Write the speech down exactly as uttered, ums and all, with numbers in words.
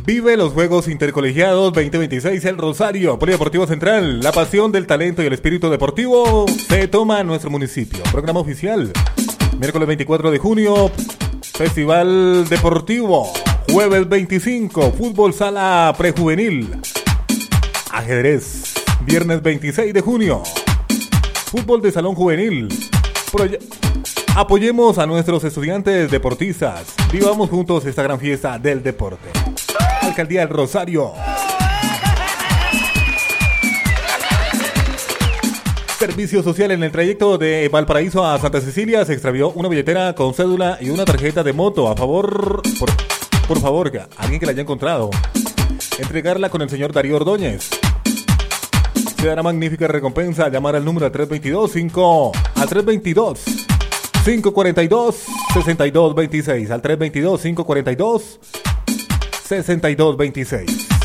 Vive los Juegos Intercolegiados veinte veintiséis El Rosario, Polideportivo Central. La pasión del talento y el espíritu deportivo se toma en nuestro municipio. Programa oficial. Miércoles veinticuatro de junio, Festival Deportivo. Jueves veinticinco, Fútbol Sala Prejuvenil. Ajedrez. Viernes veintiséis de junio, Fútbol de Salón Juvenil. Proye- Apoyemos a nuestros estudiantes deportistas. Vivamos juntos esta gran fiesta del deporte. Alcaldía del Rosario. Servicio social. En el trayecto de Valparaíso a Santa Cecilia se extravió una billetera con cédula y una tarjeta de moto. A favor, por, por favor, alguien que la haya encontrado, entregarla con el señor Darío Ordóñez. Se dará magnífica recompensa. Llamar al número tres dos dos, cinco al tres dos dos, cinco cuatro dos, seis dos dos seis, al tres dos dos, cinco cuatro dos, seis dos dos seis.